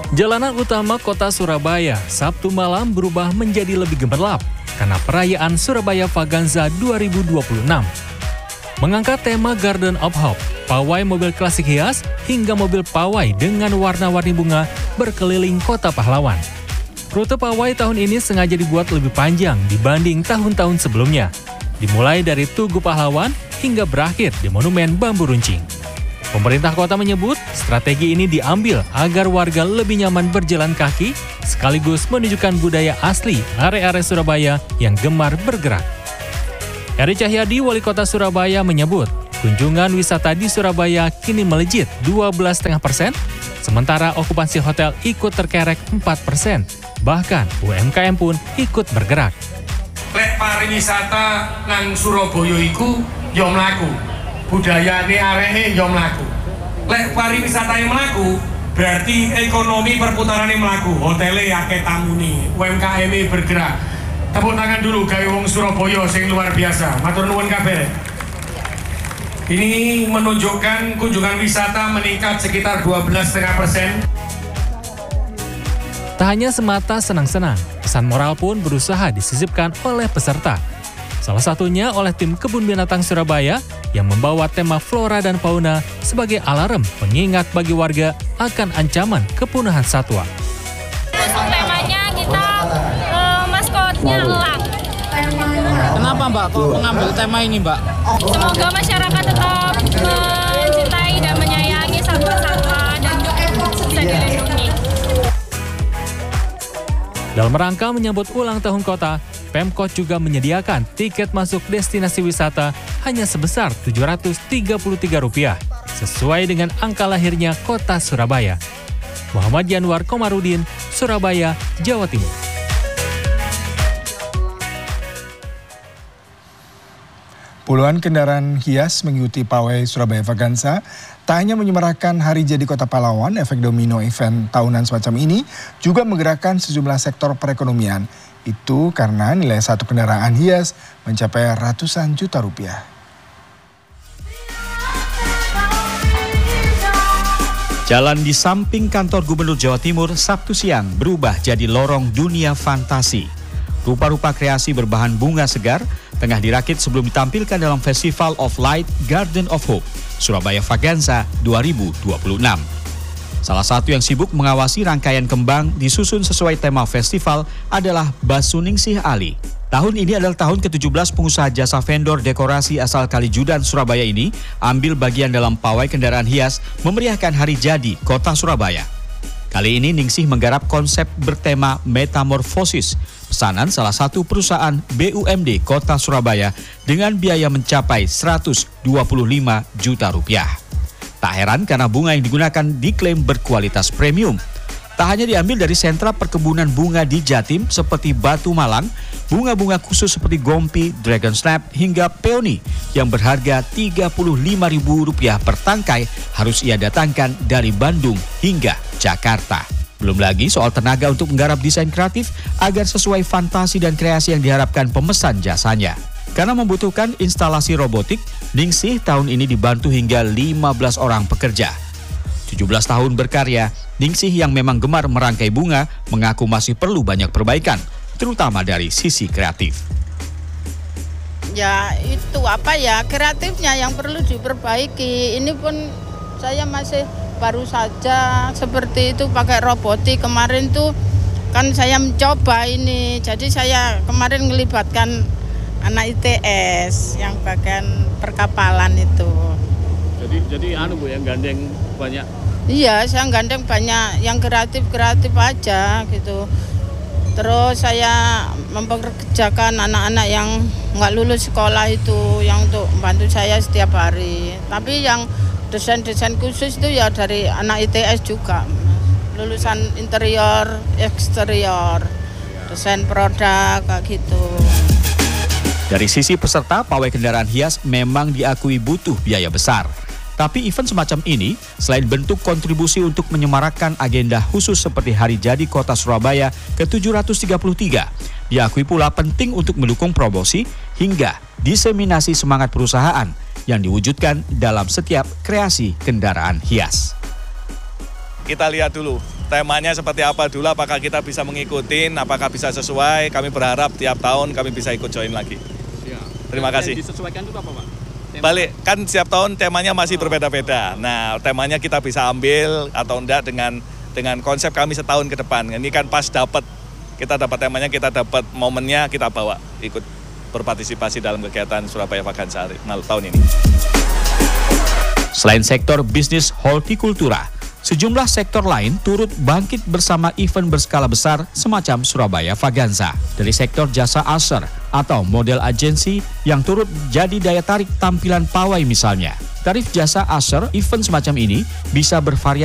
Jalanan utama kota Surabaya Sabtu malam berubah menjadi lebih gemerlap karena perayaan Surabaya Vaganza 2026. Mengangkat tema Garden of Hope, pawai mobil klasik hias hingga mobil pawai dengan warna-warni bunga berkeliling kota pahlawan. Rute pawai tahun ini sengaja dibuat lebih panjang dibanding tahun-tahun sebelumnya. Dimulai dari Tugu Pahlawan hingga berakhir di Monumen Bambu Runcing. Pemerintah kota menyebut strategi ini diambil agar warga lebih nyaman berjalan kaki sekaligus menunjukkan budaya asli area-area Surabaya yang gemar bergerak. Heri Cahyadi, Wali Kota Surabaya menyebut kunjungan wisata di Surabaya kini melejit 12,5%, sementara okupansi hotel ikut terkerek 4%. Bahkan UMKM pun ikut bergerak. Lek pariwisata nang Surabaya iku yo mlaku. Budayane areke yo mlaku. Lek pariwisata yang mlaku, berarti ekonomi perputarannya mlaku. Hotele akeh tamune, UMKM bergerak. Tepuk tangan dulu gawe wong Surabaya sing luar biasa. Matur nuwun kabeh. Ini menunjukkan kunjungan wisata meningkat sekitar 12,5%. Tak hanya semata senang-senang, pesan moral pun berusaha disisipkan oleh peserta. Salah satunya oleh tim Kebun Binatang Surabaya yang membawa tema flora dan fauna sebagai alarm pengingat bagi warga akan ancaman kepunahan satwa. Temanya kita maskotnya elang. Kenapa Mbak kok mengambil tema ini Mbak? Semoga masyarakat tetap mencintai dan menyayangi satwa-satwa dan bisa dilindungi. Dalam rangka menyambut ulang tahun kota, Pemkot juga menyediakan tiket masuk destinasi wisata hanya sebesar Rp733, sesuai dengan angka lahirnya kota Surabaya. Muhammad Januar Komarudin, Surabaya, Jawa Timur. Puluhan kendaraan hias mengikuti pawai Surabaya Vaganza. Tak hanya menyemarakan hari jadi kota pahlawan, efek domino event tahunan semacam ini juga menggerakkan sejumlah sektor perekonomian. Itu karena nilai satu kendaraan hias mencapai ratusan juta rupiah. Jalan di samping kantor Gubernur Jawa Timur Sabtu siang berubah jadi lorong dunia fantasi. Rupa-rupa kreasi berbahan bunga segar tengah dirakit sebelum ditampilkan dalam Festival of Light Garden of Hope Surabaya Vaganza 2026. Salah satu yang sibuk mengawasi rangkaian kembang disusun sesuai tema festival adalah Basuningsih Ali. Tahun ini adalah tahun ke-17 pengusaha jasa vendor dekorasi asal Kalijudan, Surabaya ini ambil bagian dalam pawai kendaraan hias memeriahkan hari jadi kota Surabaya. Kali ini Ningsih menggarap konsep bertema metamorfosis, pesanan salah satu perusahaan BUMD Kota Surabaya dengan biaya mencapai Rp125 juta. Tak heran karena bunga yang digunakan diklaim berkualitas premium. Tak hanya diambil dari sentra perkebunan bunga di Jatim seperti Batu Malang, bunga-bunga khusus seperti Gompi, Dragon Snap hingga Peony yang berharga Rp35.000 per tangkai harus ia datangkan dari Bandung hingga Jakarta. Belum lagi soal tenaga untuk menggarap desain kreatif agar sesuai fantasi dan kreasi yang diharapkan pemesan jasanya. Karena membutuhkan instalasi robotik, Ningsih tahun ini dibantu hingga 15 orang pekerja. 17 tahun berkarya, Ningsih yang memang gemar merangkai bunga mengaku masih perlu banyak perbaikan, terutama dari sisi kreatif. Ya itu kreatifnya yang perlu diperbaiki. Ini pun saya masih baru saja seperti itu pakai robotik. Kemarin tuh kan saya mencoba ini, jadi saya kemarin melibatkan anak ITS yang bagian perkapalan itu. Jadi Bu yang gandeng banyak. Iya, saya gandeng banyak yang kreatif aja gitu. Terus saya mempekerjakan anak-anak yang nggak lulus sekolah itu yang untuk membantu saya setiap hari. Tapi yang desain-desain khusus itu ya dari anak ITS juga. Lulusan interior, eksterior, desain produk kayak gitu. Dari sisi peserta, pawai kendaraan hias memang diakui butuh biaya besar. Tapi event semacam ini, selain bentuk kontribusi untuk menyemarakkan agenda khusus seperti Hari Jadi Kota Surabaya ke-733, diakui pula penting untuk mendukung promosi hingga diseminasi semangat perusahaan yang diwujudkan dalam setiap kreasi kendaraan hias. Kita lihat dulu temanya seperti apa dulu, apakah kita bisa mengikuti, apakah bisa sesuai. Kami berharap tiap tahun kami bisa ikut join lagi. Terima kasih. Disesuaikan juga apa Pak? Balik, kan setiap tahun temanya masih berbeda-beda. Nah, temanya kita bisa ambil atau enggak dengan konsep kami setahun ke depan. Ini kan pas kita dapat temanya, kita dapat momennya, kita bawa ikut berpartisipasi dalam kegiatan Surabaya Vaganza tahun ini. Selain sektor bisnis hortikultura, sejumlah sektor lain turut bangkit bersama event berskala besar semacam Surabaya Vaganza. Dari sektor jasa usher atau model agensi yang turut jadi daya tarik tampilan pawai misalnya. Tarif jasa usher event semacam ini bisa bervariasi